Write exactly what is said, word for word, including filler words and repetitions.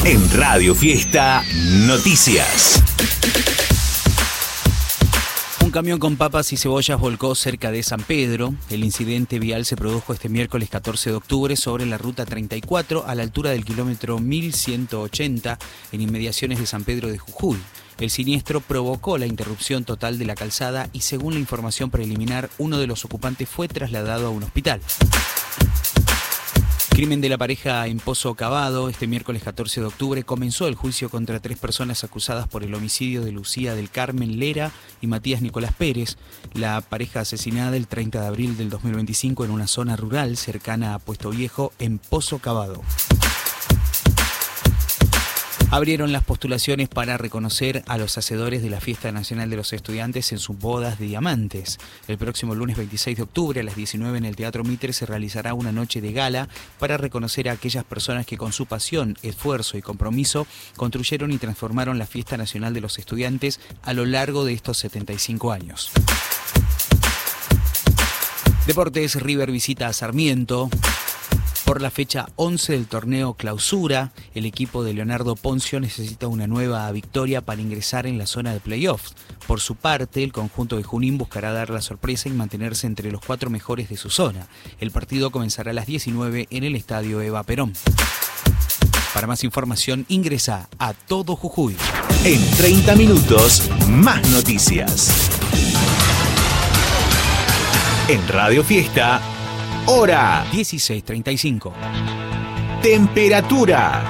En Radio Fiesta Noticias. Un camión con papas y cebollas volcó cerca de San Pedro. El incidente vial se produjo este miércoles catorce de octubre sobre la ruta treinta y cuatro a la altura del kilómetro mil ciento ochenta en inmediaciones de San Pedro de Jujuy. El siniestro provocó la interrupción total de la calzada y, según la información preliminar, uno de los ocupantes fue trasladado a un hospital. Crimen de la pareja en Pozo Cavado. Este miércoles catorce de octubre comenzó el juicio contra tres personas acusadas por el homicidio de Lucía del Carmen Lera y Matías Nicolás Pérez, la pareja asesinada el treinta de abril del dos mil veinticinco en una zona rural cercana a Puesto Viejo en Pozo Cavado. Abrieron las postulaciones para reconocer a los hacedores de la Fiesta Nacional de los Estudiantes en sus bodas de diamantes. El próximo lunes veintiséis de octubre a las diecinueve en el Teatro Mitre se realizará una noche de gala para reconocer a aquellas personas que con su pasión, esfuerzo y compromiso construyeron y transformaron la Fiesta Nacional de los Estudiantes a lo largo de estos setenta y cinco años. Deportes. River visita a Sarmiento. Por la fecha once del torneo Clausura, el equipo de Leonardo Poncio necesita una nueva victoria para ingresar en la zona de playoffs. Por su parte, el conjunto de Junín buscará dar la sorpresa y mantenerse entre los cuatro mejores de su zona. El partido comenzará a las diecinueve en el estadio Eva Perón. Para más información, ingresa a Todo Jujuy. En treinta minutos, más noticias. En Radio Fiesta, hora dieciséis treinta y cinco. Temperatura.